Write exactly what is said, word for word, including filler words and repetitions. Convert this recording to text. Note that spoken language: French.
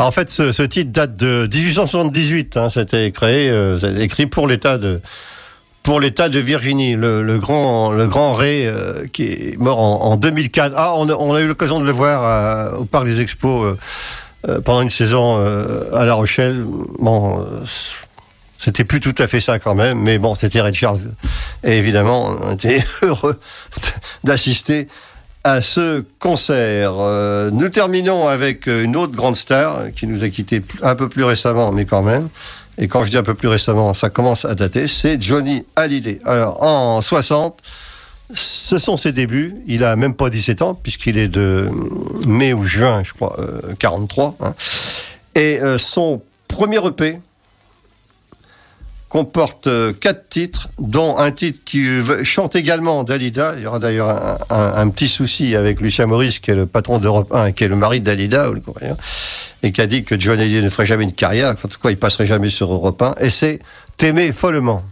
Alors, en fait, ce, ce titre date de dix-huit cent soixante-dix-huit. Hein, c'était créé, euh, c'était écrit pour l'État de pour l'État de Virginie. Le, le grand le grand Ray euh, qui est mort en, en deux mille quatre. Ah, on a, on a eu l'occasion de le voir à, au Parc des Expos euh, euh, pendant une saison euh, à La Rochelle. Bon. Euh, C'était plus tout à fait ça quand même, mais bon, c'était Ray Charles. Et évidemment, on était heureux d'assister à ce concert. Euh, nous terminons avec une autre grande star qui nous a quittés un peu plus récemment, mais quand même. Et quand je dis un peu plus récemment, ça commence à dater, c'est Johnny Hallyday. Alors, en soixante, ce sont ses débuts. Il a même pas dix-sept ans, puisqu'il est de mai ou juin, je crois, euh, quarante-trois. Hein. Et euh, son premier E P comporte euh, quatre titres, dont un titre qui euh, chante également Dalida. Il y aura d'ailleurs un, un, un petit souci avec Lucien Maurice, qui est le patron d'Europe un, qui est le mari de Dalida, ou le coréen, et qui a dit que Johnny Hallyday ne ferait jamais une carrière, en tout cas il passerait jamais sur Europe un, et c'est T'aimer follement.